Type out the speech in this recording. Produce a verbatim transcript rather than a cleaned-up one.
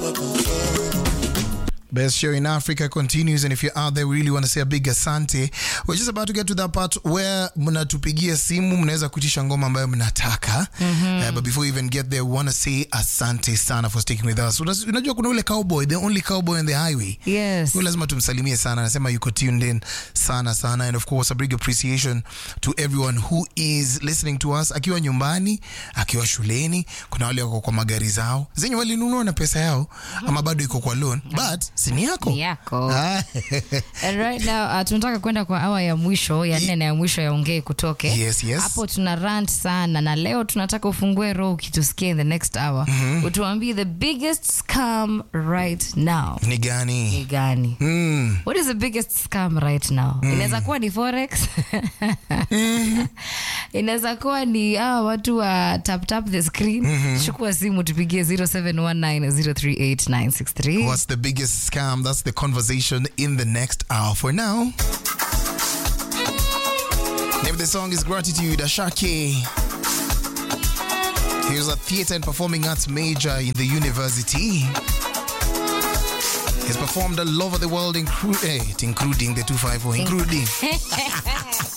Best show in Africa continues, and if you're out there, we really want to say a big asante. We're just about to get to that part where mnatupigia simu, mnaweza kutisha ngoma ambayo mnataka. Mm-hmm. Uh, but before we even get there, we want to say asante sana for sticking with us. Unajua kuna ule cowboy, the only cowboy on the highway. Yes. Huyo lazima tumsalimie sana. Anasema yuko tuned in sana sana. And of course, a big appreciation to everyone who is listening to us. Akiwa nyumbani, akiwa shuleni, kuna wale wako kwa magari zao. Zenye walinunua na pesa yao, ama bado iko kwa loan. But sini yako. Ni yako. And right now, uh, tunataka kwenda kwa awa ya mwisho, ya nene ya mwisho ya ongee kutoke. Yes, yes. Hapo tuna rant sana, na leo tunataka ufungue roho ukitusikia in the next hour. Mm-hmm. Utuambie the biggest scam right now. Ni gani? Ni gani? Mm. What is the biggest scam right now? Mm. Inaweza kuwa ni forex. Mm. Inaweza kuwa ni ah, watu wa tap tap the screen. Mm-hmm. Chukua simu tupigie zero seven one nine zero three eight nine six three. What's the biggest scam? That's the conversation in the next hour. For now, name of the song is Gratitude, Ashake. He was a theatre and performing arts major in the university. He's performed all over the world, inclu- eh, including the two five four, including.